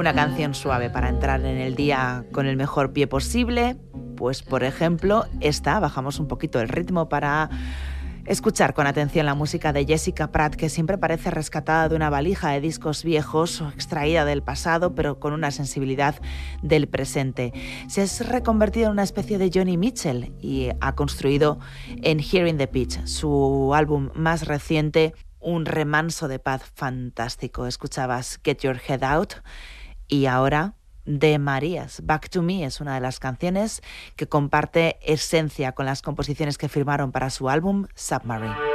Una canción suave para entrar en el día con el mejor pie posible. Pues, por ejemplo, esta, bajamos un poquito el ritmo para escuchar con atención la música de Jessica Pratt, que siempre parece rescatada de una valija de discos viejos o extraída del pasado, pero con una sensibilidad del presente. Se ha reconvertido en una especie de Joni Mitchell y ha construido en Hearing the Pitch, su álbum más reciente, un remanso de paz fantástico. Escuchabas Get Your Head Out y ahora de Marías. Back to Me es una de las canciones que comparte esencia con las composiciones que firmaron para su álbum Submarine.